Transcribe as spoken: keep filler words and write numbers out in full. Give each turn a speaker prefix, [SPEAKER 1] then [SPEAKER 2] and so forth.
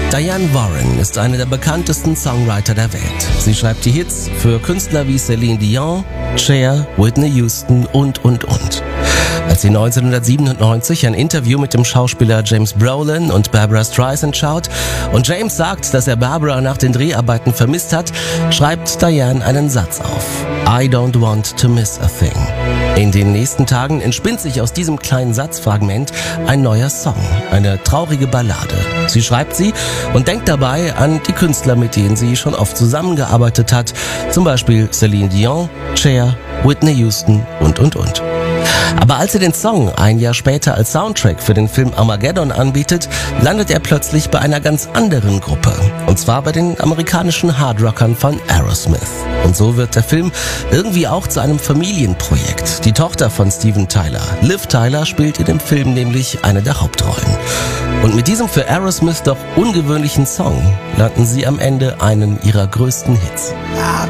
[SPEAKER 1] Diane Warren ist eine der bekanntesten Songwriter der Welt. Sie schreibt die Hits für Künstler wie Celine Dion, Cher, Whitney Houston und, und, und. Als sie neunzehnhundertsiebenundneunzig ein Interview mit dem Schauspieler James Brolin und Barbra Streisand schaut und James sagt, dass er Barbra nach den Dreharbeiten vermisst hat, schreibt Diane einen Satz auf. I don't want to miss a thing. In den nächsten Tagen entspinnt sich aus diesem kleinen Satzfragment ein neuer Song, eine traurige Ballade. Sie schreibt sie und denkt dabei an die Künstler, mit denen sie schon oft zusammengearbeitet hat, zum Beispiel Celine Dion, Cher, Whitney Houston und, und, und. Aber als er den Song ein Jahr später als Soundtrack für den Film Armageddon anbietet, landet er plötzlich bei einer ganz anderen Gruppe. Und zwar bei den amerikanischen Hardrockern von Aerosmith. Und so wird der Film irgendwie auch zu einem Familienprojekt. Die Tochter von Steven Tyler, Liv Tyler, spielt in dem Film nämlich eine der Hauptrollen. Und mit diesem für Aerosmith doch ungewöhnlichen Song landen sie am Ende einen ihrer größten Hits.